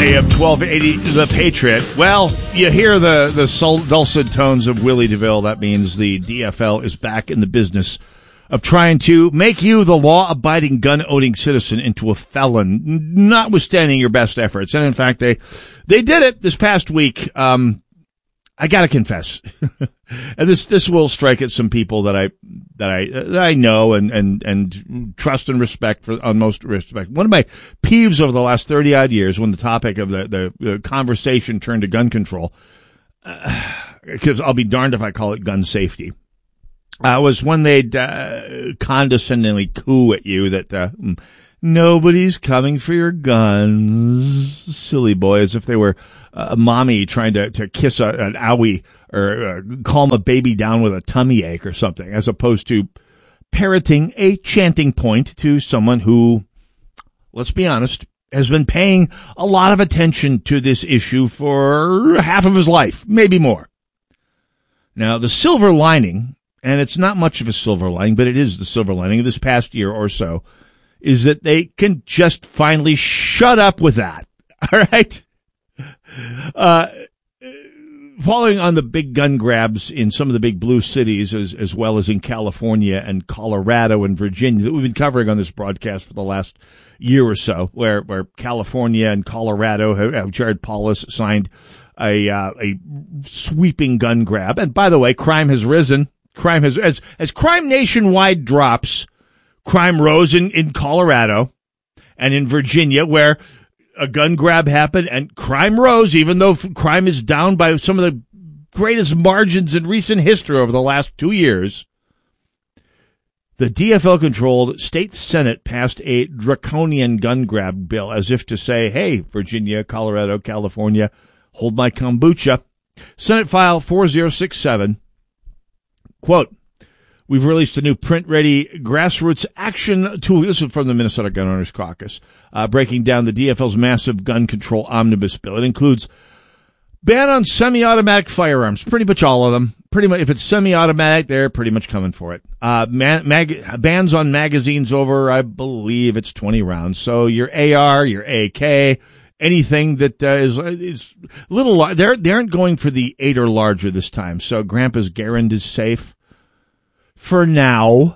AM 1280, The Patriot. Well, you hear the dulcet tones of Willie DeVille. That means the DFL is back in the business of trying to make you, the law-abiding, gun-owning citizen, into a felon, notwithstanding your best efforts. And in fact, they did it this past week. I gotta confess, and this will strike at some people that I know and trust and respect for utmost respect. One of my peeves over the last 30 odd years, when the topic of the conversation turned to gun control, because I'll be darned if I call it gun safety, was when they'd condescendingly coo at you that nobody's coming for your guns, silly boy, as if they were a mommy trying to kiss an owie or calm a baby down with a tummy ache or something, as opposed to parroting a chanting point to someone who, let's be honest, has been paying a lot of attention to this issue for half of his life, maybe more. Now, the silver lining, and it's not much of a silver lining, but it is the silver lining of this past year or so, is that they can just finally shut up with that. All right? Following on the big gun grabs in some of the big blue cities, as well as in California and Colorado and Virginia that we've been covering on this broadcast for the last year or so, where California and Colorado have Jared Polis signed a sweeping gun grab. And by the way, crime has risen. Crime has, as crime nationwide drops, crime rose in Colorado and in Virginia, where a gun grab happened and crime rose, even though crime is down by some of the greatest margins in recent history over the last 2 years. The DFL-controlled state Senate passed a draconian gun grab bill, as if to say, hey, Virginia, Colorado, California, hold my kombucha. Senate File 4067, quote, we've released a new print-ready grassroots action tool. This is from the Minnesota Gun Owners Caucus, breaking down the DFL's massive gun control omnibus bill. It includes ban on semi-automatic firearms, pretty much all of them. Pretty much, if it's semi-automatic, they're pretty much coming for it. Bans on magazines over, I believe it's 20 rounds. So your AR, your AK, anything that is little, they aren't going for the 8 or larger this time. So Grandpa's Garand is safe. For now,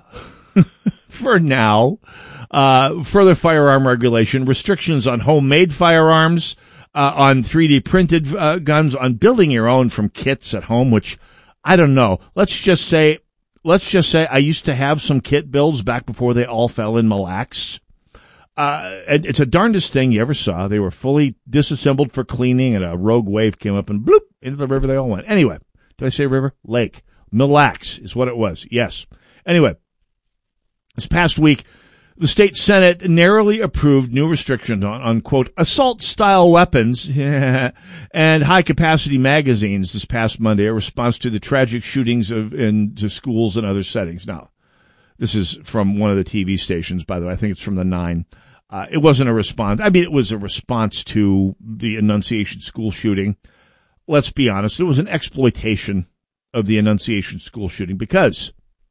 further firearm regulation, restrictions on homemade firearms, on 3D printed guns, on building your own from kits at home, which I don't know. Let's just say I used to have some kit builds back before they all fell in my laps. And it's the darndest thing you ever saw. They were fully disassembled for cleaning, and a rogue wave came up and bloop into the river they all went. Anyway, did I say river? Lake. Mille Lacs is what it was. Yes. Anyway, this past week, the state Senate narrowly approved new restrictions on quote, assault-style weapons and high-capacity magazines this past Monday, in response to the tragic shootings into schools and other settings. Now, this is from one of the TV stations, by the way. I think it's from the 9. It wasn't a response. I mean, it was a response to the Annunciation school shooting. Let's be honest. It was an exploitation of the Annunciation school shooting, because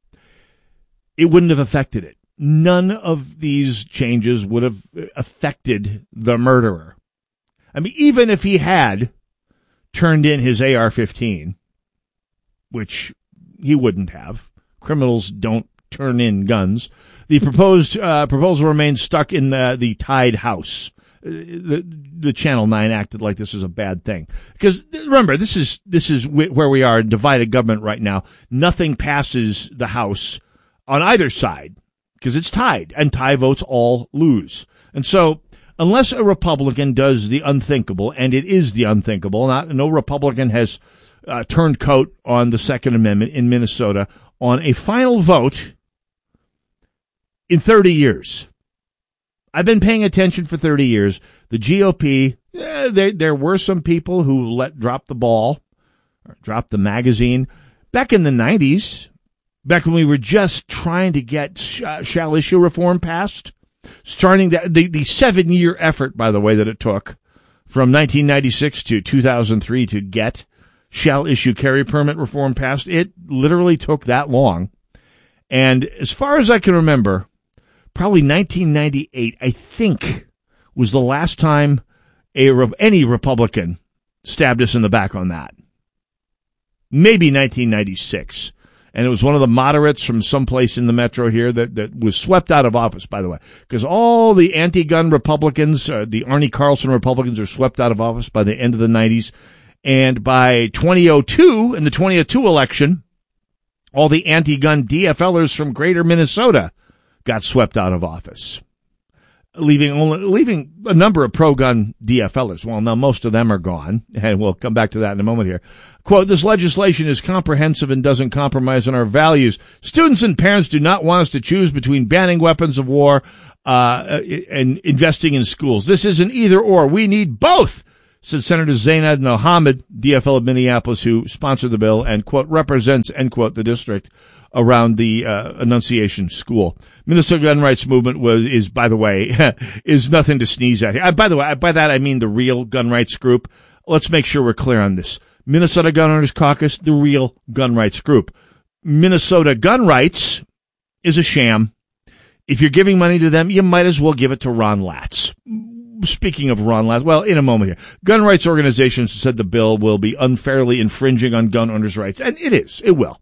it wouldn't have affected it. None of these changes would have affected the murderer. I mean, even if he had turned in his AR-15, which he wouldn't have. Criminals don't turn in guns. The proposed proposal remains stuck in the tied house. The Channel 9 acted like this is a bad thing. Because remember, this is where we are in divided government right now. Nothing passes the House on either side because it's tied, and tie votes all lose. And so unless a Republican does the unthinkable, and it is the unthinkable, no Republican has turned coat on the Second Amendment in Minnesota on a final vote in 30 years. I've been paying attention for 30 years. The GOP, there were some people who let drop the ball, or drop the magazine. Back in the 90s, back when we were just trying to get shall issue reform passed, starting the 7-year effort, by the way, that it took from 1996 to 2003 to get shall issue carry permit reform passed. It literally took that long. And as far as I can remember, probably 1998, I think, was the last time any Republican stabbed us in the back on that. Maybe 1996. And it was one of the moderates from someplace in the metro here that was swept out of office, by the way, because all the anti-gun Republicans, the Arnie Carlson Republicans, are swept out of office by the end of the 90s. And by 2002, in the 2002 election, all the anti-gun DFLers from greater Minnesota got swept out of office, leaving a number of pro-gun DFLers. Well, now most of them are gone, and we'll come back to that in a moment here. Quote, this legislation is comprehensive and doesn't compromise on our values. Students and parents do not want us to choose between banning weapons of war and investing in schools. This is an either or. We need both, said Senator Zainab Mohammed, DFL of Minneapolis, who sponsored the bill and, quote, represents, end quote, the district around the Annunciation School. Minnesota Gun Rights Movement is, by the way, is nothing to sneeze at. By the way, by that I mean the real gun rights group. Let's make sure we're clear on this. Minnesota Gun Owners Caucus, the real gun rights group. Minnesota Gun Rights is a sham. If you're giving money to them, you might as well give it to Ron Latz. Speaking of Ron Latz, well, in a moment here, gun rights organizations said the bill will be unfairly infringing on gun owners' rights, and it is. It will.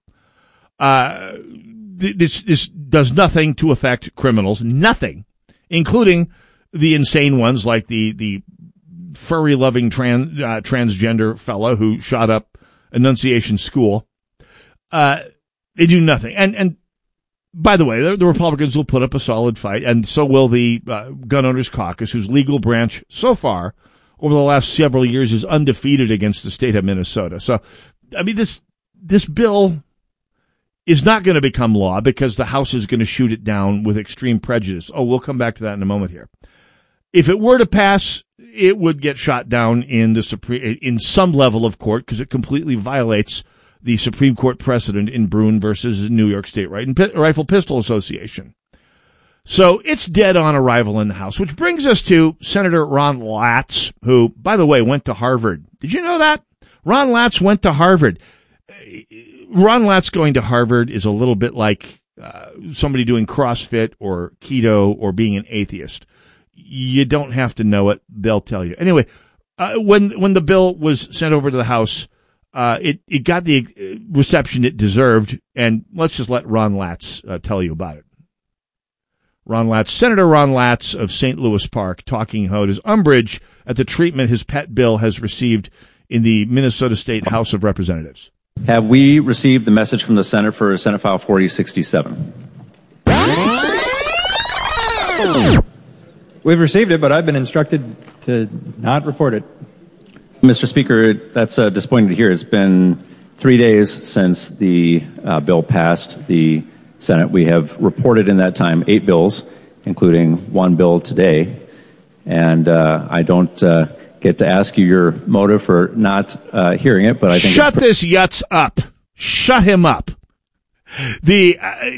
This does nothing to affect criminals, nothing, including the insane ones like the furry-loving transgender fellow who shot up Annunciation School. They do nothing. And by the way, the Republicans will put up a solid fight, and so will the Gun Owners Caucus, whose legal branch so far over the last several years is undefeated against the state of Minnesota. So, I mean, this bill is not going to become law because the House is going to shoot it down with extreme prejudice. Oh, we'll come back to that in a moment here. If it were to pass, it would get shot down in in some level of court because it completely violates the Supreme Court precedent in Brune versus New York State Rifle Pistol Association. So it's dead on arrival in the House, which brings us to Senator Ron Latz, who, by the way, went to Harvard. Did you know that? Ron Latz went to Harvard. Ron Latz going to Harvard is a little bit like somebody doing CrossFit or keto or being an atheist. You don't have to know it. They'll tell you. Anyway, when the bill was sent over to the House, it got the reception it deserved, and let's just let Ron Latz tell you about it. Senator Ron Latz of St. Louis Park, talking about his umbrage at the treatment his pet bill has received in the Minnesota State House of Representatives. Have we received the message from the Senate for Senate File 4067? We've received it, but I've been instructed to not report it. Mr. Speaker, that's disappointing to hear. It's been 3 days since the bill passed the Senate. We have reported in that time 8 bills, including one bill today. And I don't get to ask you your motive for not hearing it, but I think shut this yutz up. Shut him up. The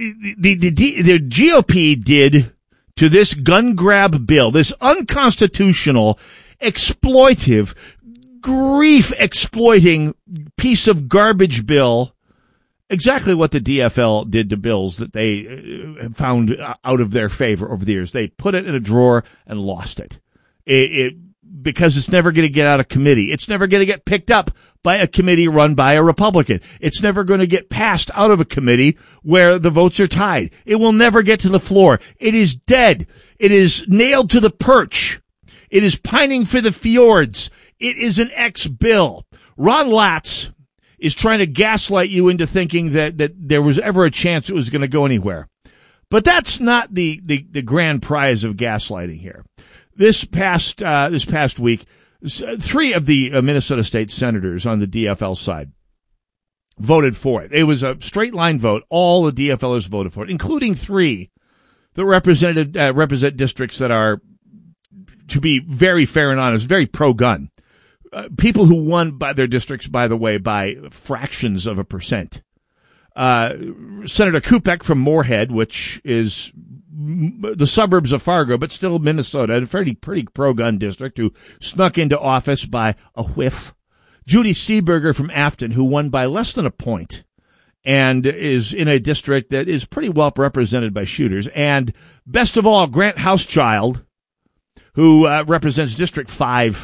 GOP did to this gun grab bill, this unconstitutional, exploitive, grief-exploiting piece of garbage bill, exactly what the DFL did to bills that they found out of their favor over the years. They put it in a drawer and lost it. Because it's never going to get out of committee. It's never going to get picked up by a committee run by a Republican. It's never going to get passed out of a committee where the votes are tied. It will never get to the floor. It is dead. It is nailed to the perch. It is pining for the fjords. It is an ex-bill. Ron Latz is trying to gaslight you into thinking that there was ever a chance it was going to go anywhere. But that's not the grand prize of gaslighting here. This past week, 3 of the Minnesota state senators on the DFL side voted for it. It was a straight line vote. All the DFLers voted for it, including 3 that represent districts that are, to be very fair and honest, very pro-gun. People who won by their districts, by the way, by fractions of a percent. Senator Kupek from Moorhead, which is the suburbs of Fargo, but still Minnesota, a pretty pro-gun district, who snuck into office by a whiff. Judy Seeberger from Afton, who won by less than a point and is in a district that is pretty well represented by shooters. And best of all, Grant Housechild, who represents District 5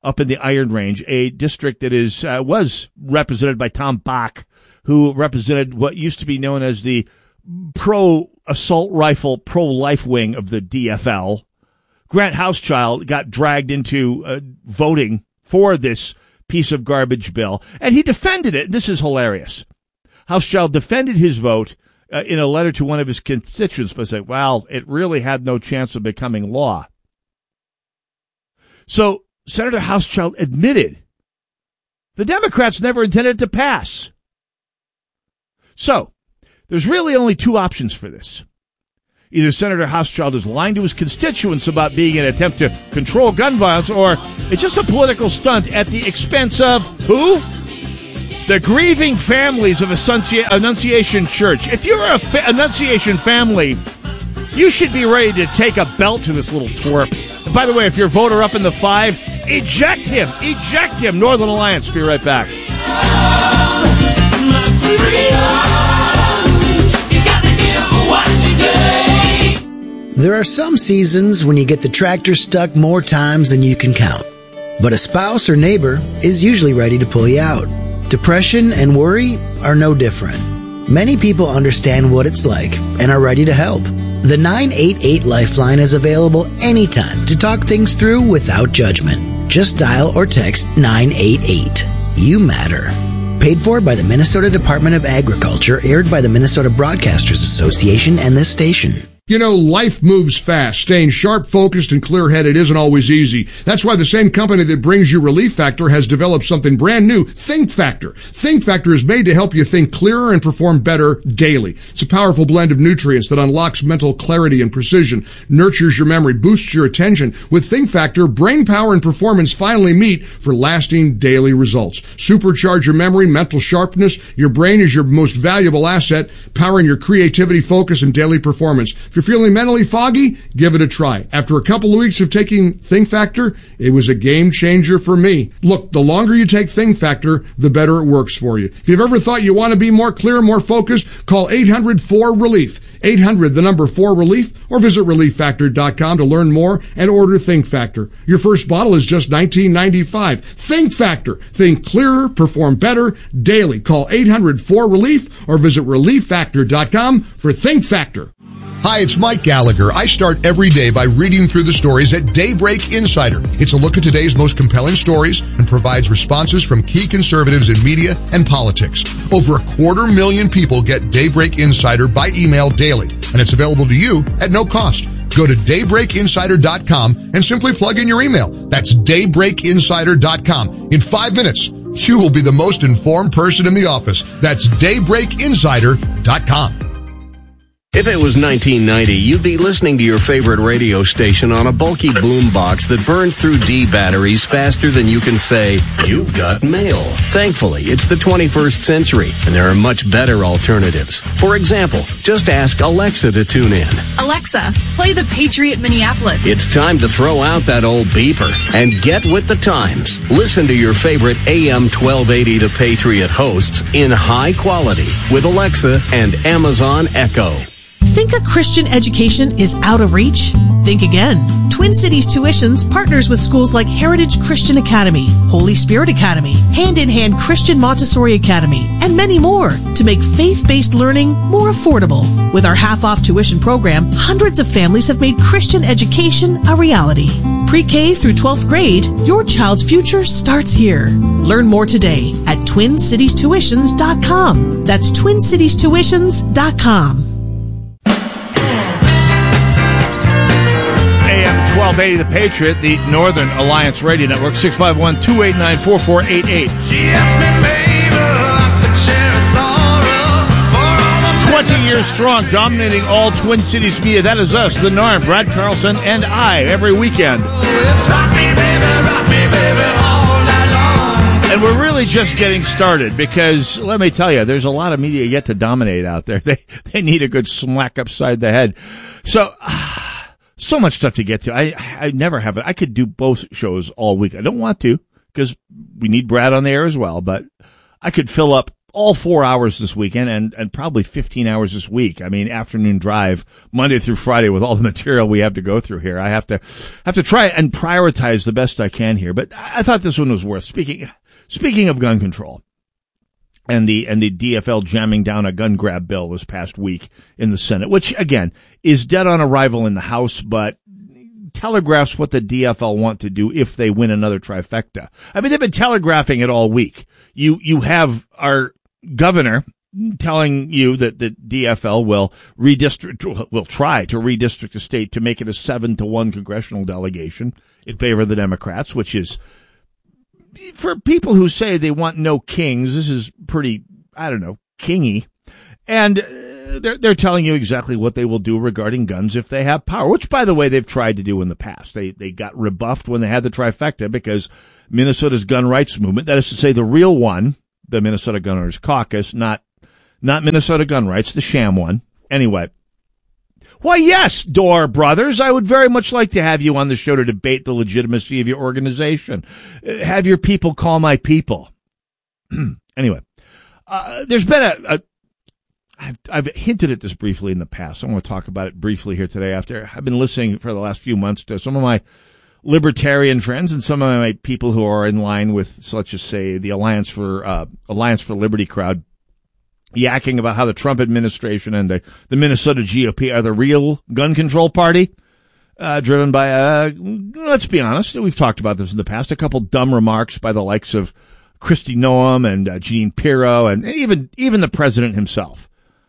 up in the Iron Range, a district that was represented by Tom Bach, who represented what used to be known as the pro-assault rifle, pro-life wing of the DFL. Grant Hauschild got dragged into voting for this piece of garbage bill, and he defended it. This is hilarious. Hauschild defended his vote in a letter to one of his constituents, but said, well, it really had no chance of becoming law. So Senator Hauschild admitted the Democrats never intended to pass. So there's really only two options for this. Either Senator Hauschild is lying to his constituents about being an attempt to control gun violence, or it's just a political stunt at the expense of who? The grieving families of Annunciation Church. If you're a Annunciation family, you should be ready to take a belt to this little twerp. And by the way, if your voter up in the 5, eject him. Eject him. Northern Alliance. Be right back. There are some seasons when you get the tractor stuck more times than you can count. But a spouse or neighbor is usually ready to pull you out. Depression and worry are no different. Many people understand what it's like and are ready to help. The 988 Lifeline is available anytime to talk things through without judgment. Just dial or text 988. You matter. Paid for by the Minnesota Department of Agriculture, aired by the Minnesota Broadcasters Association and this station. You know, life moves fast. Staying sharp, focused, and clear-headed isn't always easy. That's why the same company that brings you Relief Factor has developed something brand new, Think Factor. Think Factor is made to help you think clearer and perform better daily. It's a powerful blend of nutrients that unlocks mental clarity and precision, nurtures your memory, boosts your attention. With Think Factor, brain power and performance finally meet for lasting daily results. Supercharge your memory, mental sharpness. Your brain is your most valuable asset, powering your creativity, focus, and daily performance. If you're feeling mentally foggy, give it a try. After a couple of weeks of taking Think Factor, it was a game changer for me. Look, the longer you take Think Factor, the better it works for you. If you've ever thought you want to be more clear, more focused, call 800-4RELIEF. 800, the number 4RELIEF, or visit ReliefFactor.com to learn more and order Think Factor. Your first bottle is just $19.95. Think Factor. Think clearer, perform better daily. Call 800-4RELIEF or visit ReliefFactor.com for Think Factor. Hi, it's Mike Gallagher. I start every day by reading through the stories at Daybreak Insider. It's a look at today's most compelling stories and provides responses from key conservatives in media and politics. Over 250,000 people get Daybreak Insider by email daily, and it's available to you at no cost. Go to daybreakinsider.com and simply plug in your email. That's daybreakinsider.com. In 5 minutes, you will be the most informed person in the office. That's daybreakinsider.com. If it was 1990, you'd be listening to your favorite radio station on a bulky boombox that burns through D batteries faster than you can say, "You've got mail." Thankfully, it's the 21st century, and there are much better alternatives. For example, just ask Alexa to tune in. Alexa, play the Patriot Minneapolis. It's time to throw out that old beeper and get with the times. Listen to your favorite AM 1280 The Patriot hosts in high quality with Alexa and Amazon Echo. Think a Christian education is out of reach? Think again. Twin Cities Tuitions partners with schools like Heritage Christian Academy, Holy Spirit Academy, Hand in Hand Christian Montessori Academy, and many more to make faith-based learning more affordable. With our half-off tuition program, hundreds of families have made Christian education a reality. Pre-K through 12th grade, your child's future starts here. Learn more today at TwinCitiesTuitions.com. That's TwinCitiesTuitions.com. 1280 The Patriot, the Northern Alliance Radio Network, 651-289-4488. She asked me, baby, I could share a sorrow for all the 20 years strong, dominating all Twin Cities media. That is us, the Norm, Brad Carlson, and I, every weekend. It's rock me, baby, all night long. And we're really just getting started because, let me tell you, there's a lot of media yet to dominate out there. They need a good smack upside the head. So much stuff to get to. I never have it. I could do both shows all week. I don't want to because we need Brad on the air as well, but I could fill up all 4 hours this weekend and probably 15 hours this week. I mean, afternoon drive, Monday through Friday with all the material we have to go through here. I have to try and prioritize the best I can here. But I thought this one was worth speaking of gun control and the DFL jamming down a gun grab bill this past week in the Senate, which again is dead on arrival in the House, but telegraphs what the DFL want to do if they win another trifecta. I mean, they've been telegraphing it all week. You have our governor telling you that the DFL will try to redistrict the state to make it a 7-1 congressional delegation in favor of the Democrats, which is, for people who say they want no kings, this is pretty, I don't know, kingy. And they're telling you exactly what they will do regarding guns if they have power, which, by the way, they've tried to do in the past. They got rebuffed when they had the trifecta because Minnesota's gun rights movement, that is to say the real one, the Minnesota Gun Owners Caucus, not Minnesota Gun Rights, the sham one. Anyway. Why, yes, Dorr Brothers, I would very much like to have you on the show to debate the legitimacy of your organization. Have your people call my people. Anyway, there's been I've hinted at this briefly in the past. I want to talk about it briefly here today after I've been listening for the last few months to some of my libertarian friends and some of my people who are in line with, let's just say, the Alliance for Liberty crowd, yakking about how the Trump administration and the Minnesota GOP are the real gun control party, driven by, let's be honest, we've talked about this in the past, a couple dumb remarks by the likes of Kristi Noem and Jeanine Pirro and even the president himself.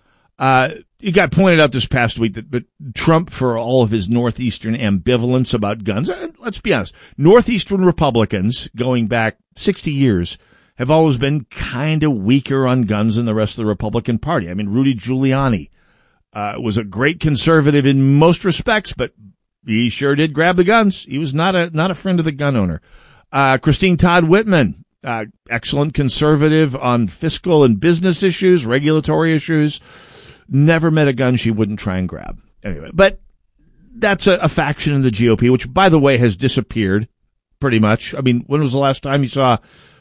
It got pointed out this past week that Trump, for all of his Northeastern ambivalence about guns, let's be honest, Northeastern Republicans going back 60 years have always been kind of weaker on guns than the rest of the Republican Party. I mean, Rudy Giuliani was a great conservative in most respects, but he sure did grab the guns. He was not a friend of the gun owner. Christine Todd Whitman, excellent conservative on fiscal and business issues, regulatory issues. Never met a gun she wouldn't try and grab. Anyway, but that's a faction in the GOP, which, by the way, has disappeared pretty much. I mean, when was the last time you saw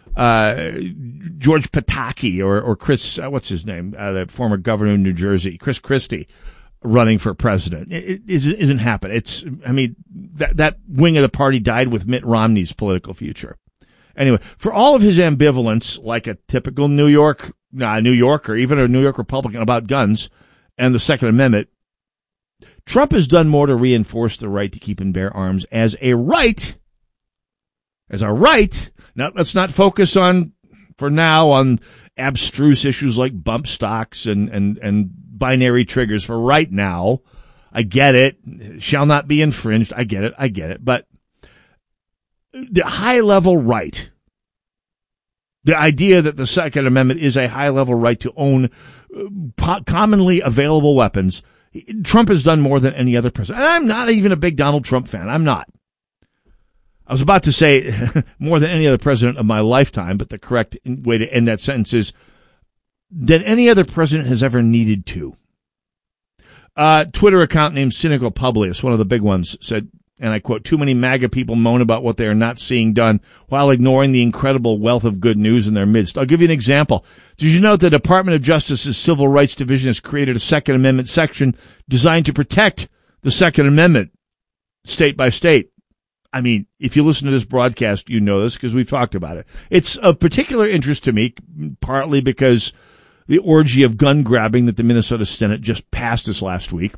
George Pataki or Chris, what's his name, the former governor of New Jersey, Chris Christie, running for president? It isn't happening. That wing of the party died with Mitt Romney's political future. Anyway, for all of his ambivalence, like a typical New Yorker, even a New York Republican about guns and the Second Amendment, Trump has done more to reinforce the right to keep and bear arms as a right. Now, let's not focus for now on abstruse issues like bump stocks and binary triggers for right now. I get it. Shall not be infringed. I get it. But the high-level right, the idea that the Second Amendment is a high-level right to own commonly available weapons, Trump has done more than any other president. And I'm not even a big Donald Trump fan. I'm not. I was about to say more than any other president of my lifetime, but the correct way to end that sentence is than any other president has ever needed to. Twitter account named Cynical Publius, one of the big ones, said, and I quote, "Too many MAGA people moan about what they are not seeing done while ignoring the incredible wealth of good news in their midst." I'll give you an example. Did you know the Department of Justice's Civil Rights Division has created a Second Amendment section designed to protect the Second Amendment state by state? I mean, if you listen to this broadcast, you know this because we've talked about it. It's of particular interest to me, partly because the orgy of gun grabbing that the Minnesota Senate just passed this last week,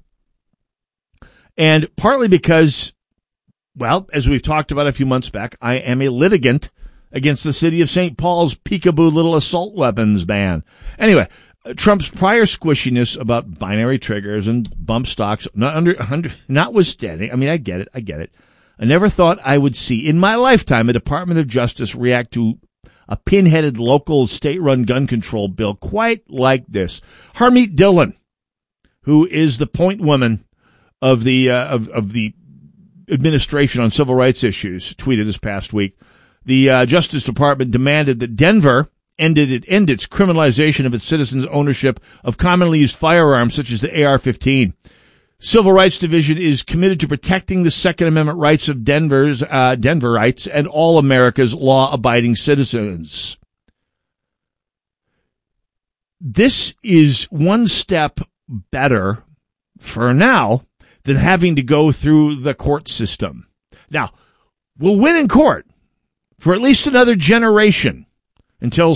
and partly because, well, as we've talked about a few months back, I am a litigant against the city of St. Paul's peekaboo little assault weapons ban. Anyway, Trump's prior squishiness about binary triggers and bump stocks, notwithstanding, I mean, I get it. I never thought I would see in my lifetime a Department of Justice react to a pin-headed local state-run gun control bill quite like this. Harmeet Dillon, who is the point woman of the administration on civil rights issues, tweeted this past week. The Justice Department demanded that Denver end its criminalization of its citizens' ownership of commonly used firearms such as the AR-15. Civil Rights Division is committed to protecting the Second Amendment rights of Denverites and all America's law-abiding citizens. this is one step better for now than having to go through the court system. Now, we'll win in court for at least another generation until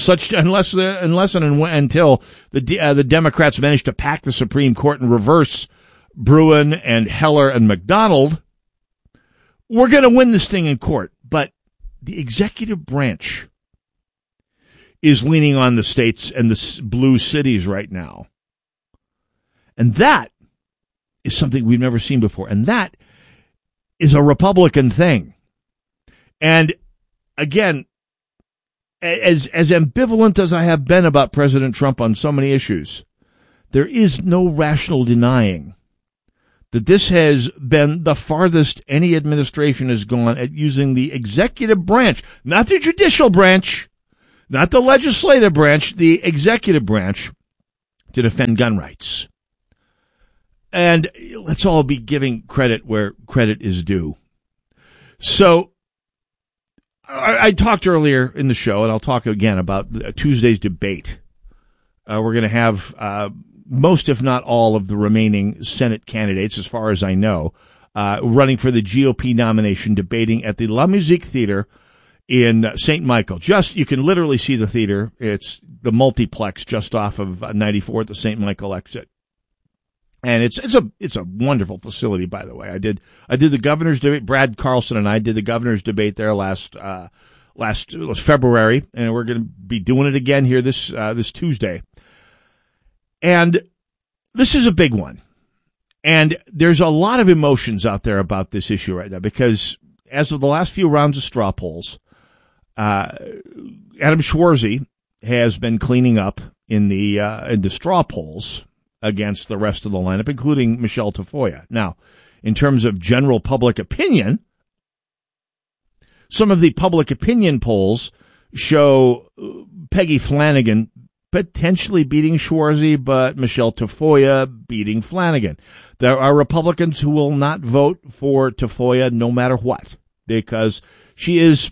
the Democrats manage to pack the Supreme Court and reverse Bruen and Heller and McDonald. We're going to win this thing in court, but the executive branch is leaning on the states and the blue cities right now. And that is something we've never seen before. And that is a Republican thing. And again, as ambivalent as I have been about President Trump on so many issues, there is no rational denying that this has been the farthest any administration has gone at using the executive branch, not the judicial branch, not the legislative branch, the executive branch, to defend gun rights. And let's all be giving credit where credit is due. So I talked earlier in the show, and I'll talk again about Tuesday's debate. We're going to have most, if not all, of the remaining Senate candidates, as far as I know, running for the GOP nomination, debating at the La Musique Theater in St. Michael. You can literally see the theater. It's the multiplex just off of 94 at the St. Michael exit. And it's a wonderful facility, by the way. I did the governor's debate. Brad Carlson and I did the governor's debate there last February, and we're going to be doing it again here this Tuesday. And this is a big one. And there's a lot of emotions out there about this issue right now, because as of the last few rounds of straw polls, Adam Schwarzy has been cleaning up in the straw polls against the rest of the lineup, including Michelle Tafoya. Now, in terms of general public opinion, some of the public opinion polls show Peggy Flanagan potentially beating Schwarzy, but Michelle Tafoya beating Flanagan. There are Republicans who will not vote for Tafoya no matter what, because she is,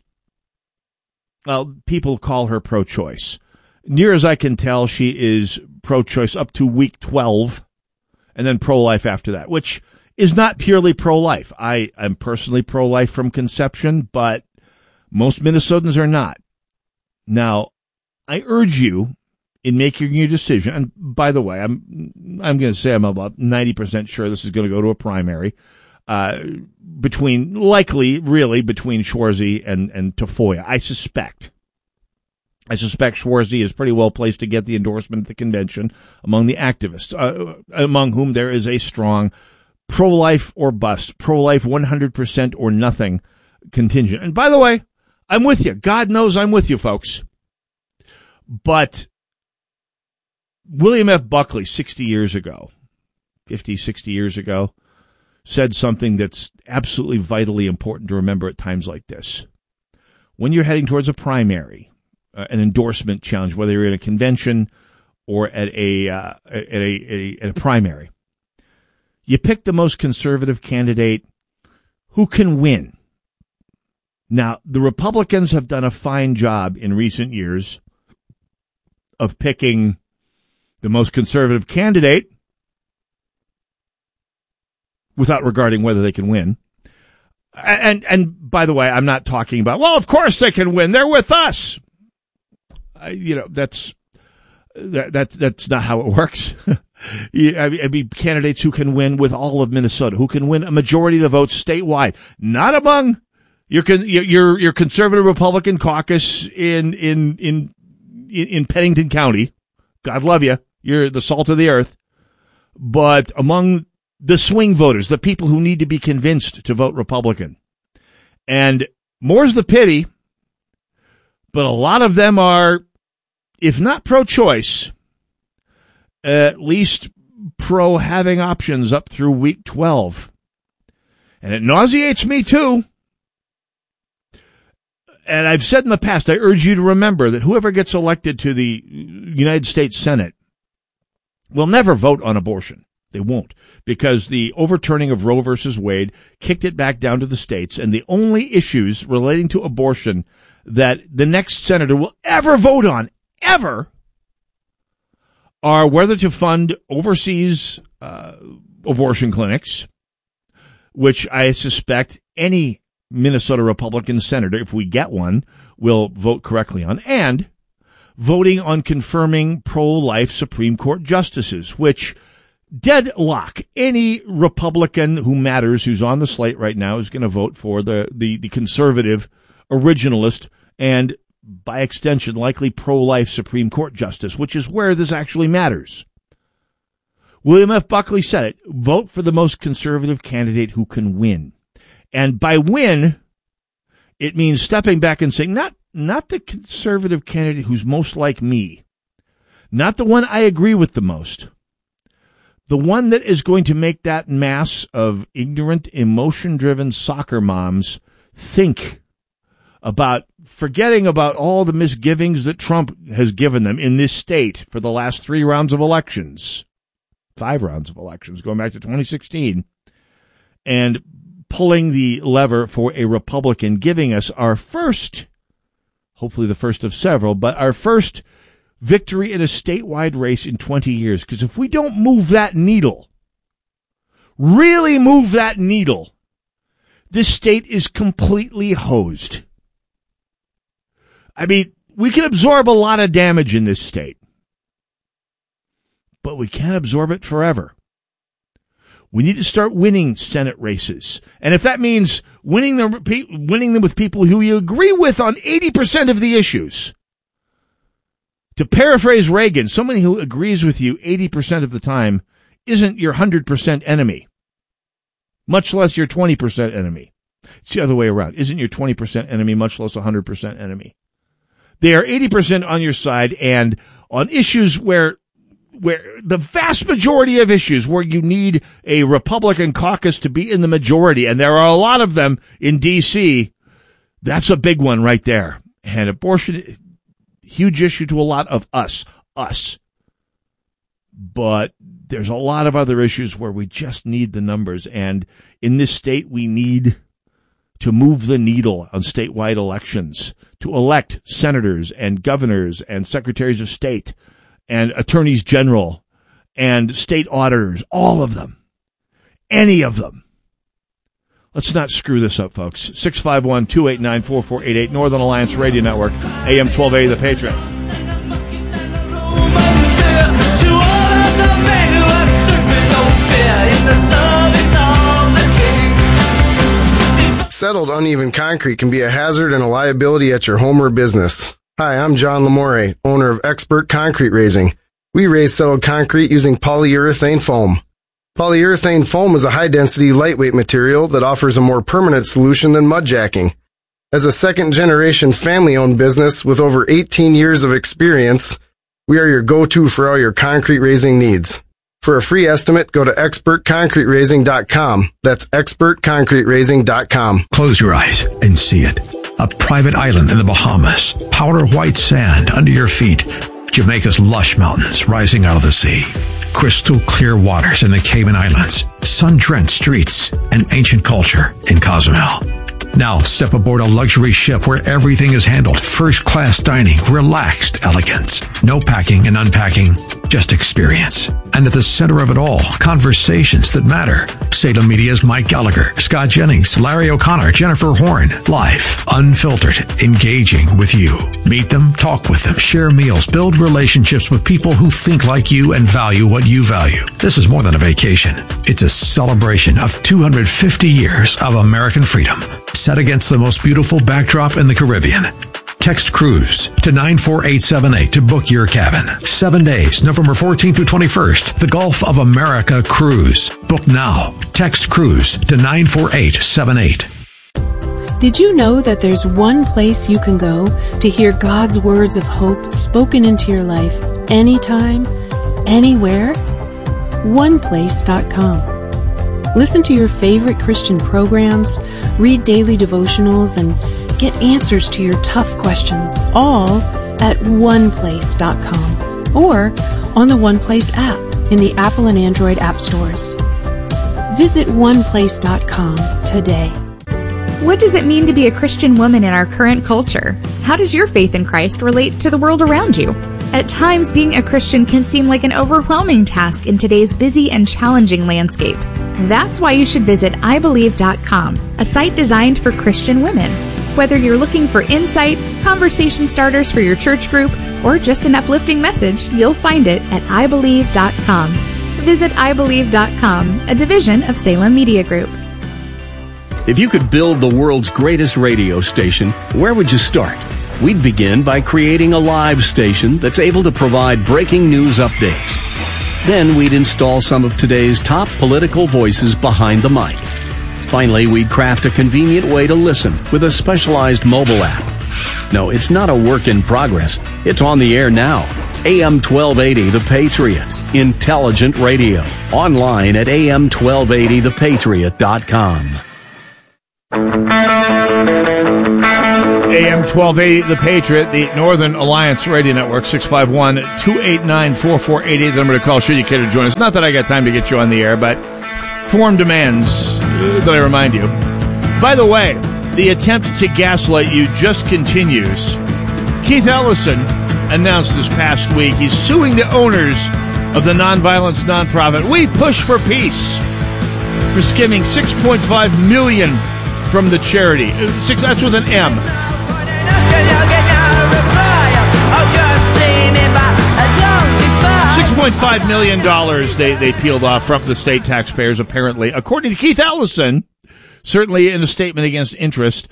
well, people call her pro-choice. Near as I can tell, she is pro-choice up to week 12, and then pro-life after that, which is not purely pro-life. I am personally pro-life from conception, but most Minnesotans are not. Now, I urge you, in making your decision, and by the way, I'm going to say I'm about 90% sure this is going to go to a primary, between Schwarzy and Tafoya. I suspect Schwarzy is pretty well placed to get the endorsement at the convention among the activists, among whom there is a strong pro-life or bust, pro-life 100% or nothing contingent. And by the way, I'm with you. God knows I'm with you, folks. But William F. Buckley, 60 years ago, said something that's absolutely vitally important to remember at times like this. When you're heading towards a primary, an endorsement challenge, whether you're in a convention or at a primary, you pick the most conservative candidate who can win. Now, the Republicans have done a fine job in recent years of picking the most conservative candidate without regarding whether they can win. And by the way, I'm not talking about, well, of course they can win. They're with us. That's not how it works. I mean, candidates who can win with all of Minnesota, who can win a majority of the votes statewide, not among your conservative Republican caucus in Pennington County. God love you. You're the salt of the earth. But among the swing voters, the people who need to be convinced to vote Republican. And more's the pity, but a lot of them are, if not pro-choice, at least pro having options up through week 12. And it nauseates me too. And I've said in the past, I urge you to remember that whoever gets elected to the United States Senate will never vote on abortion. They won't, because the overturning of Roe versus Wade kicked it back down to the states, and the only issues relating to abortion that the next senator will ever vote on, ever, are whether to fund overseas abortion clinics, which I suspect any Minnesota Republican senator, if we get one, will vote correctly on, and voting on confirming pro-life Supreme Court justices, which deadlock any Republican who matters who's on the slate right now is going to vote for the conservative originalist and, by extension, likely pro-life Supreme Court justice, which is where this actually matters. William F. Buckley said it, vote for the most conservative candidate who can win. And by win, it means stepping back and saying, not the conservative candidate who's most like me, not the one I agree with the most, the one that is going to make that mass of ignorant, emotion-driven soccer moms think about forgetting about all the misgivings that Trump has given them in this state for the last 5 rounds of elections, going back to 2016, and pulling the lever for a Republican, giving us our first, hopefully the first of several, but our first victory in a statewide race in 20 years. Because if we don't move that needle, really move that needle, this state is completely hosed. I mean, we can absorb a lot of damage in this state, but we can't absorb it forever. We need to start winning Senate races. And if that means winning them with people who you agree with on 80% of the issues, to paraphrase Reagan, somebody who agrees with you 80% of the time isn't your 100% enemy, much less your 20% enemy. It's the other way around. Isn't your 20% enemy, much less 100% enemy. They are 80% on your side, and on issues where the vast majority of issues where you need a Republican caucus to be in the majority, and there are a lot of them in D.C., that's a big one right there. And abortion, huge issue to a lot of us. But there's a lot of other issues where we just need the numbers. And in this state, we need to move the needle on statewide elections, to elect senators and governors and secretaries of state and attorneys general and state auditors, all of them, any of them. Let's not screw this up, folks. 651-289-4488, Northern Alliance Radio Network, AM 1280, The Patriot. Settled uneven concrete can be a hazard and a liability at your home or business. Hi, I'm John Lamore, owner of Expert Concrete Raising. We raise settled concrete using polyurethane foam. Polyurethane foam is a high-density, lightweight material that offers a more permanent solution than mud jacking. As a second-generation family-owned business with over 18 years of experience, we are your go-to for all your concrete raising needs. For a free estimate, go to expertconcreteraising.com. That's expertconcreteraising.com. Close your eyes and see it. A private island in the Bahamas, powder white sand under your feet, Jamaica's lush mountains rising out of the sea, crystal clear waters in the Cayman Islands, sun-drenched streets, and ancient culture in Cozumel. Now step aboard a luxury ship where everything is handled. First-class dining, relaxed elegance. No packing and unpacking, just experience. And at the center of it all, conversations that matter. Salem Media's Mike Gallagher, Scott Jennings, Larry O'Connor, Jennifer Horn. Live, unfiltered, engaging with you. Meet them, talk with them, share meals, build relationships with people who think like you and value what you value. This is more than a vacation. It's a celebration of 250 years of American freedom, set against the most beautiful backdrop in the Caribbean. Text cruise to 94878 to book your cabin. 7 days, November 14th through 21st. The Gulf of America Cruise. Book now. Text cruise to 94878. Did you know that there's one place you can go to hear God's words of hope spoken into your life anytime, anywhere? OnePlace.com. Listen to your favorite Christian programs, read daily devotionals, and get answers to your tough questions, all at OnePlace.com or on the OnePlace app in the Apple and Android app stores. Visit OnePlace.com today. What does it mean to be a Christian woman in our current culture? How does your faith in Christ relate to the world around you? At times, being a Christian can seem like an overwhelming task in today's busy and challenging landscape. That's why you should visit ibelieve.com, a site designed for Christian women. Whether you're looking for insight, conversation starters for your church group, or just an uplifting message, you'll find it at ibelieve.com. Visit ibelieve.com, a division of Salem Media Group. If you could build the world's greatest radio station, where would you start? We'd begin by creating a live station that's able to provide breaking news updates. Then we'd install some of today's top political voices behind the mic. Finally, we'd craft a convenient way to listen with a specialized mobile app. No, it's not a work in progress. It's on the air now. AM 1280 The Patriot. Intelligent radio. Online at am1280thepatriot.com. AM 1280, The Patriot, the Northern Alliance Radio Network, 651-289-4488, the number to call should you care to join us. Not that I got time to get you on the air, but form demands that I remind you. By the way, the attempt to gaslight you just continues. Keith Ellison announced this past week he's suing the owners of the nonviolence nonprofit We Push for Peace for skimming $6.5 million from the charity. That's with an M. $6.5 million they peeled off from the state taxpayers, apparently, according to Keith Ellison, certainly in a statement against interest,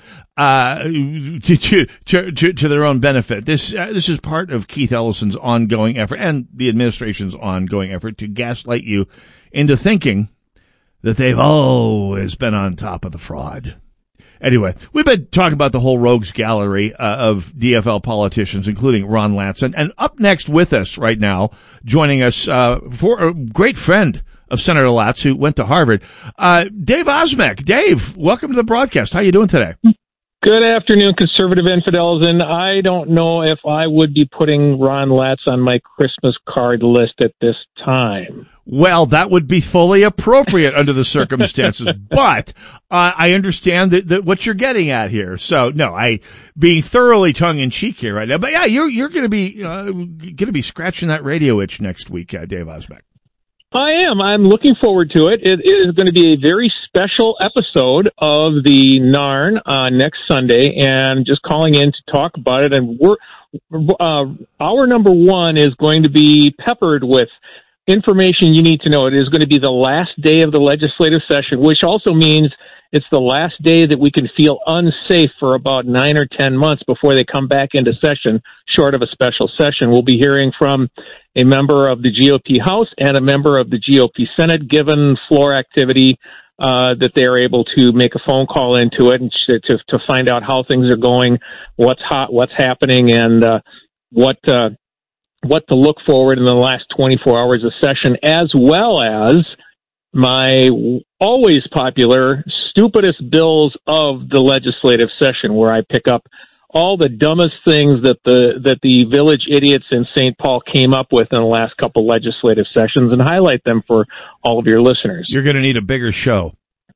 to their own benefit. This is part of Keith Ellison's ongoing effort and the administration's ongoing effort to gaslight you into thinking that they've always been on top of the fraud. Anyway, we've been talking about the whole rogues gallery of DFL politicians, including Ron Latson. And up next with us right now, joining us for a great friend of Senator Latz, who went to Harvard, Dave Osmek. Dave, welcome to the broadcast. How you doing today? Good afternoon, conservative infidels. And I don't know if I would be putting Ron Latz on my Christmas card list at this time. Well, that would be fully appropriate under the circumstances, but I understand that what you're getting at here. So, no, being thoroughly tongue in cheek here right now. But yeah, you're going to be scratching that radio itch next week, Dave Osmek. I am. I'm looking forward to it. It is going to be a very special episode of the NARN next Sunday, and just calling in to talk about it. And our number one is going to be peppered with information you need to know. It is going to be the last day of the legislative session, which also means it's the last day that we can feel unsafe for about 9 or 10 months before they come back into session, short of a special session. We'll be hearing from a member of the GOP House and a member of the GOP Senate, given floor activity, that they are able to make a phone call into it and to find out how things are going, what's hot, what's happening, and what to look forward in the last 24 hours of session, as well as my always popular stupidest bills of the legislative session, where I pick up all the dumbest things that the village idiots in St. Paul came up with in the last couple legislative sessions and highlight them for all of your listeners. You're going to need a bigger show.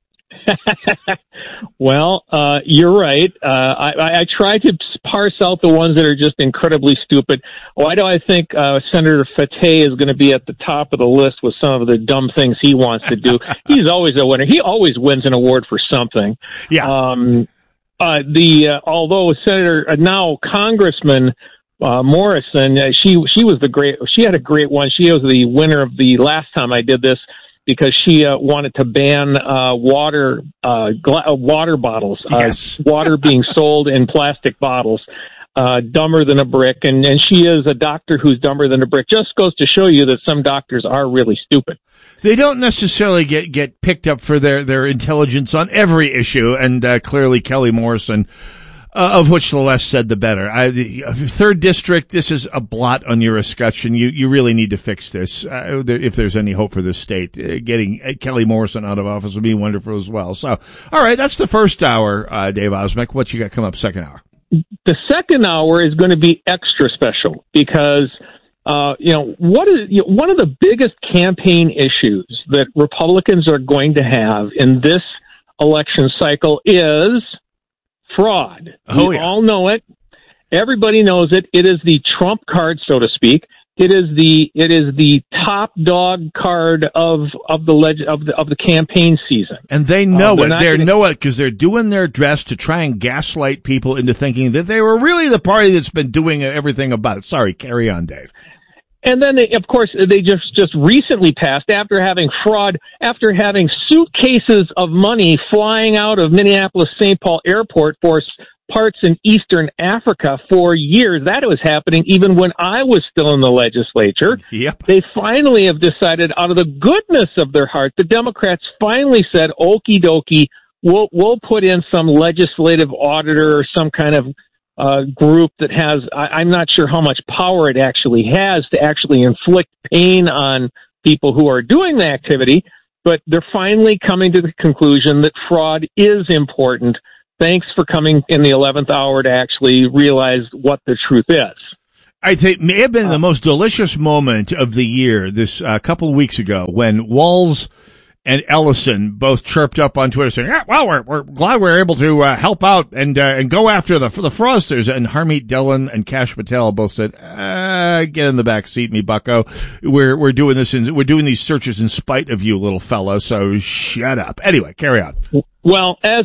Well, you're right. I try to parse out the ones that are just incredibly stupid. Why do I think Senator Fateh is going to be at the top of the list with some of the dumb things he wants to do? He's always a winner. He always wins an award for something. Yeah. Although Senator, now Congressman Morrison, she had a great one. She was the winner of the last time I did this, because she wanted to ban water bottles, yes. Water being sold in plastic bottles, dumber than a brick. And she is a doctor who's dumber than a brick. Just goes to show you that some doctors are really stupid. They don't necessarily get picked up for their intelligence on every issue, and clearly Kelly Morrison, of which the less said the better. Third District, this is a blot on your escutcheon. You really need to fix this. If there's any hope for this state, getting Kelly Morrison out of office would be wonderful as well. So, all right, that's the first hour, Dave Osmek. What you got coming up second hour? The second hour is going to be extra special because, one of the biggest campaign issues that Republicans are going to have in this election cycle is fraud. Oh, we yeah. all know it. Everybody knows it. It is the trump card, so to speak. It is the top dog card of the campaign season. And they know it. They know it because they're doing their best to try and gaslight people into thinking that they were really the party that's been doing everything about it. Sorry, carry on, Dave. And then, of course, they just recently passed, after having suitcases of money flying out of Minneapolis-St. Paul Airport for parts in Eastern Africa for years. That was happening even when I was still in the legislature. Yep. They finally have decided, out of the goodness of their heart, the Democrats finally said, okie dokie, we'll put in some legislative auditor or some kind of group that has, I'm not sure how much power it actually has to actually inflict pain on people who are doing the activity, but they're finally coming to the conclusion that fraud is important. Thanks for coming in the 11th hour to actually realize what the truth is. I think it may have been the most delicious moment of the year this couple of weeks ago when Walz and Ellison both chirped up on Twitter saying, yeah, well, we're glad we're able to help out and go after the fraudsters. And Harmeet Dillon and Kash Patel both said, get in the back seat, me bucko. We're doing this we're doing these searches in spite of you, little fella. So shut up. Anyway, carry on. Well, as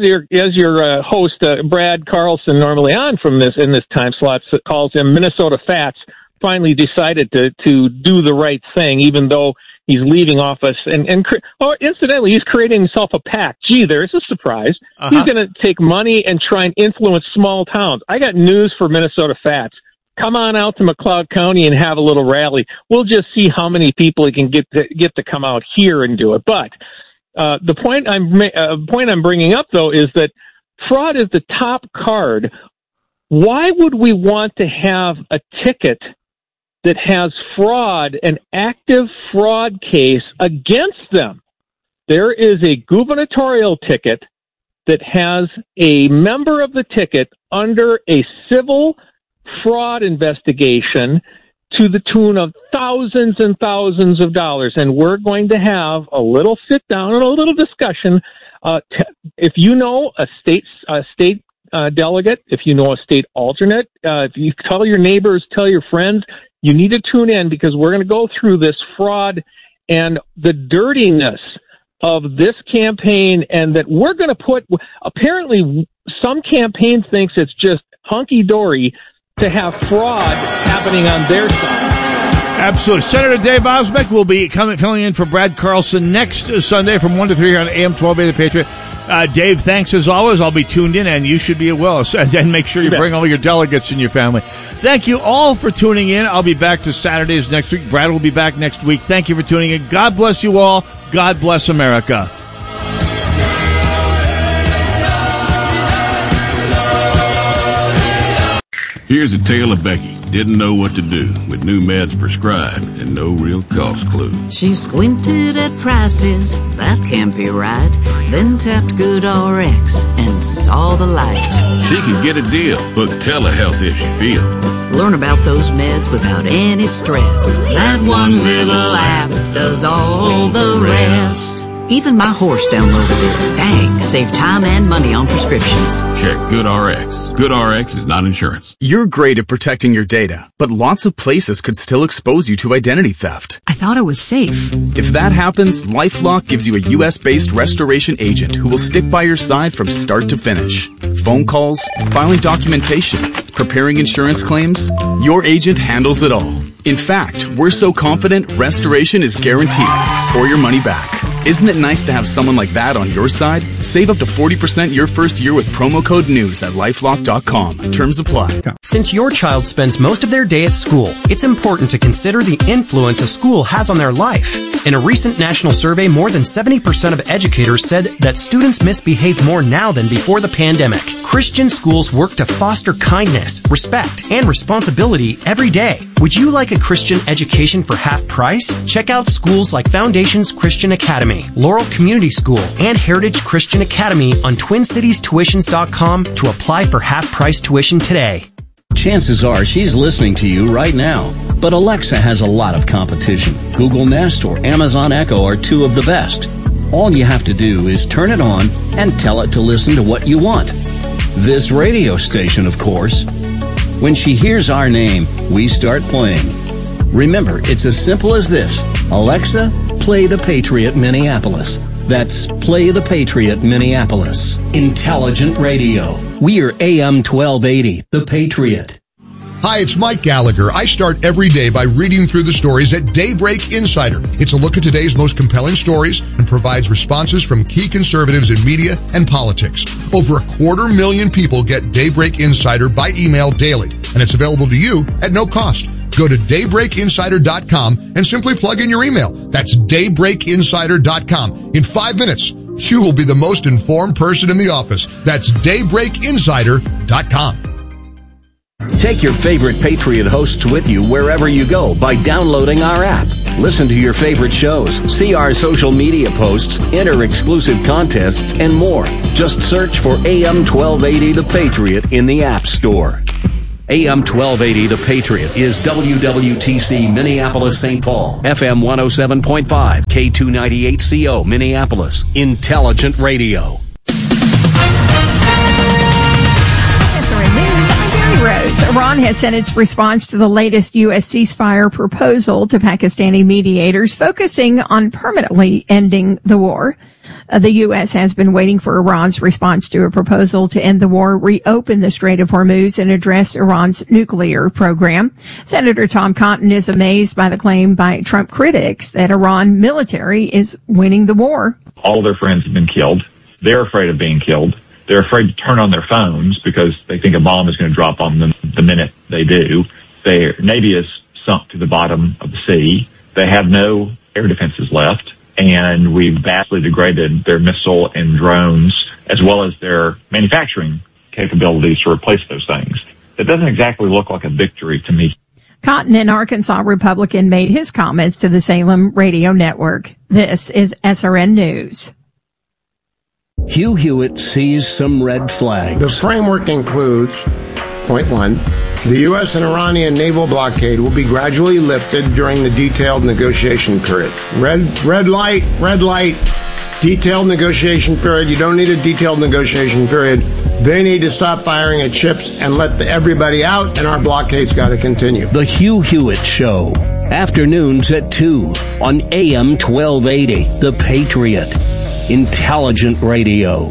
your host, Brad Carlson, normally on in this time slot, calls him Minnesota Fats, finally decided to do the right thing, even though he's leaving office. Incidentally, he's creating himself a PAC. Gee, there's a surprise. He's going to take money and try and influence small towns. I got news for Minnesota Fats. Come on out to McLeod County and have a little rally. We'll just see how many people he can get to come out here and do it. But the point I'm bringing up, though, is that fraud is the top card. Why would we want to have a ticket that has fraud, an active fraud case against them? There is a gubernatorial ticket that has a member of the ticket under a civil fraud investigation to the tune of thousands and thousands of dollars. And we're going to have a little sit down and a little discussion. If you know a state delegate, if you know a state alternate, if you tell your neighbors, tell your friends, you need to tune in because we're going to go through this fraud and the dirtiness of this campaign, and that we're going to put, apparently some campaign thinks it's just hunky-dory to have fraud happening on their side. Absolutely. Senator Dave Osbeck will be filling in for Brad Carlson next Sunday from 1 to 3 on AM 1280 The Patriot. Dave, thanks as always. I'll be tuned in, and you should be as well. And make sure you bring all your delegates in your family. Thank you all for tuning in. I'll be back to Saturdays next week. Brad will be back next week. Thank you for tuning in. God bless you all. God bless America. Here's a tale of Becky. Didn't know what to do with new meds prescribed and no real cost clue. She squinted at prices, that can't be right. Then tapped GoodRx and saw the light. She could get a deal. Book telehealth if she feels. Learn about those meds without any stress. That one little app does all the rest. Even my horse downloaded it. Dang, save time and money on prescriptions. Check GoodRx. GoodRx is not insurance. You're great at protecting your data, but lots of places could still expose you to identity theft. I thought it was safe. If that happens, LifeLock gives you a U.S.-based restoration agent who will stick by your side from start to finish. Phone calls, filing documentation, preparing insurance claims, your agent handles it all. In fact, we're so confident restoration is guaranteed or your money back. Isn't it nice to have someone like that on your side? Save up to 40% your first year with promo code NEWS at LifeLock.com. Terms apply. Since your child spends most of their day at school, it's important to consider the influence a school has on their life. In a recent national survey, more than 70% of educators said that students misbehave more now than before the pandemic. Christian schools work to foster kindness, respect, and responsibility every day. Would you like a Christian education for half price? Check out schools like Foundations Christian Academy, Laurel Community School, and Heritage Christian Academy on TwinCitiesTuitions.com to apply for half-price tuition today. Chances are she's listening to you right now. But Alexa has a lot of competition. Google Nest or Amazon Echo are two of the best. All you have to do is turn it on and tell it to listen to what you want. This radio station, of course. When she hears our name, we start playing. Remember, it's as simple as this. Alexa, play The Patriot Minneapolis. That's Play the Patriot Minneapolis. Intelligent radio. We are AM 1280, The Patriot. Hi, it's Mike Gallagher. I start every day by reading through the stories at Daybreak Insider. It's a look at today's most compelling stories and provides responses from key conservatives in media and politics. Over 250,000 people get Daybreak Insider by email daily, and it's available to you at no cost. Go to daybreakinsider.com and simply plug in your email. That's daybreakinsider.com. In 5 minutes, you will be the most informed person in the office. That's daybreakinsider.com. Take your favorite Patriot hosts with you wherever you go by downloading our app. Listen to your favorite shows, see our social media posts, enter exclusive contests, and more. Just search for AM 1280 The Patriot in the App Store. AM 1280 The Patriot is WWTC Minneapolis St. Paul, FM 107.5, K298CO Minneapolis, Intelligent Radio. Rose. Iran has sent its response to the latest U.S. ceasefire proposal to Pakistani mediators, focusing on permanently ending the war. The U.S. has been waiting for Iran's response to a proposal to end the war, reopen the Strait of Hormuz, and address Iran's nuclear program. Senator Tom Cotton is amazed by the claim by Trump critics that Iran military is winning the war. All their friends have been killed. They're afraid of being killed. They're afraid to turn on their phones because they think a bomb is going to drop on them the minute they do. Their Navy is sunk to the bottom of the sea. They have no air defenses left, and we've vastly degraded their missile and drones as well as their manufacturing capabilities to replace those things. It doesn't exactly look like a victory to me. Cotton, an Arkansas Republican, made his comments to the Salem Radio Network. This is SRN News. Hugh Hewitt sees some red flags. The framework includes, point one, the U.S. and Iranian naval blockade will be gradually lifted during the detailed negotiation period. Red light, detailed negotiation period. You don't need a detailed negotiation period. They need to stop firing at ships and let everybody out, and our blockade's got to continue. The Hugh Hewitt Show, afternoons at 2 on AM 1280, The Patriot. Intelligent radio.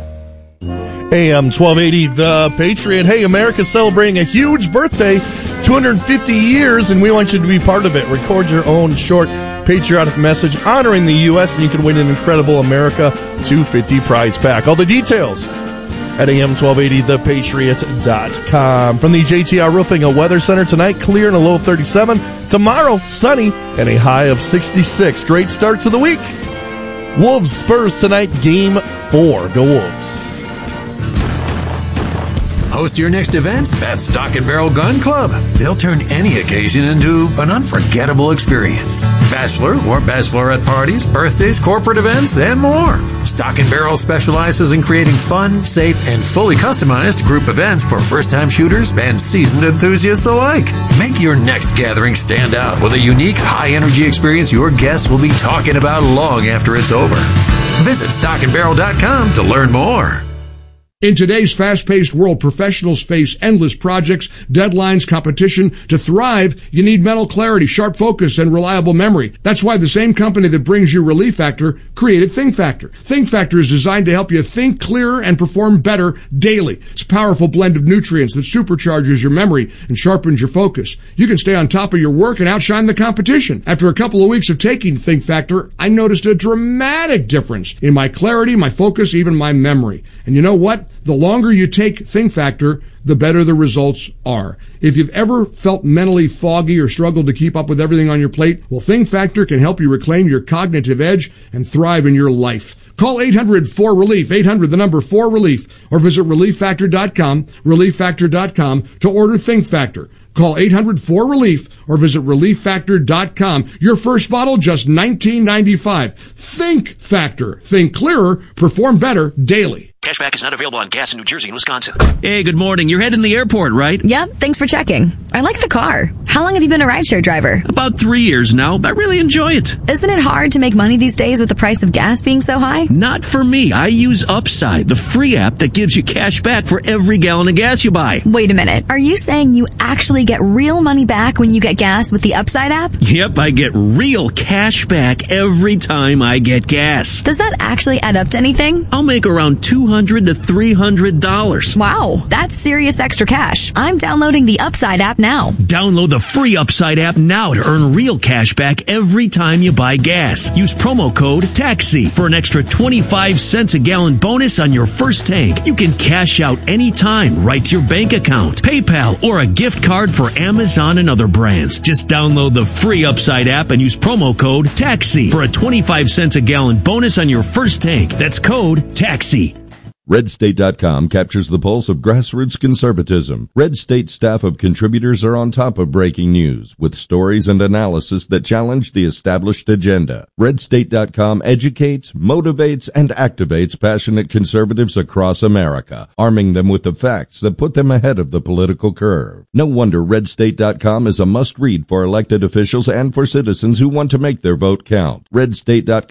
AM 1280, The Patriot. Hey, America's celebrating a huge birthday, 250 years, and we want you to be part of it. Record your own short patriotic message honoring the U.S., and you can win an incredible America 250 prize pack. All the details at am1280thepatriot.com. From the JTR Roofing and Weather Center tonight, clear and a low of 37. Tomorrow, sunny and a high of 66. Great start to the week. Wolves Spurs tonight, Game 4. Go Wolves. Host your next event at Stock and Barrel Gun Club. They'll turn any occasion into an unforgettable experience. Bachelor or bachelorette parties, birthdays, corporate events, and more. Stock and Barrel specializes in creating fun, safe, and fully customized group events for first-time shooters and seasoned enthusiasts alike. Make your next gathering stand out with a unique, high-energy experience your guests will be talking about long after it's over. Visit stockandbarrel.com to learn more. In today's fast-paced world, professionals face endless projects, deadlines, competition. To thrive, you need mental clarity, sharp focus, and reliable memory. That's why the same company that brings you Relief Factor created Think Factor. Think Factor is designed to help you think clearer and perform better daily. It's a powerful blend of nutrients that supercharges your memory and sharpens your focus. You can stay on top of your work and outshine the competition. After a couple of weeks of taking Think Factor, I noticed a dramatic difference in my clarity, my focus, even my memory. And you know what? The longer you take Think Factor, the better the results are. If you've ever felt mentally foggy or struggled to keep up with everything on your plate, well, Think Factor can help you reclaim your cognitive edge and thrive in your life. Call 800-4RELIEF, 800-4RELIEF, or visit ReliefFactor.com, ReliefFactor.com to order Think Factor. Call 800-4RELIEF or visit ReliefFactor.com. Your first bottle, just $19.95. Think Factor. Think clearer, perform better daily. Cashback is not available on gas in New Jersey and Wisconsin. Hey, good morning. You're heading to the airport, right? Yep, thanks for checking. I like the car. How long have you been a rideshare driver? About 3 years now. I really enjoy it. Isn't it hard to make money these days with the price of gas being so high? Not for me. I use Upside, the free app that gives you cash back for every gallon of gas you buy. Wait a minute. Are you saying you actually get real money back when you get gas with the Upside app? Yep, I get real cash back every time I get gas. Does that actually add up to anything? I'll make around $200 to $300. Wow, that's serious extra cash. I'm downloading the Upside app now. Download the free Upside app now to earn real cash back every time you buy gas. Use promo code TAXI for an extra 25 cents a gallon bonus on your first tank. You can cash out anytime right to your bank account, PayPal, or a gift card for Amazon and other brands. Just download the free Upside app and use promo code TAXI for a 25 cents a gallon bonus on your first tank. That's code TAXI. RedState.com captures the pulse of grassroots conservatism. Red State staff of contributors are on top of breaking news with stories and analysis that challenge the established agenda. RedState.com educates, motivates, and activates passionate conservatives across America, arming them with the facts that put them ahead of the political curve. No wonder RedState.com is a must-read for elected officials and for citizens who want to make their vote count. RedState.com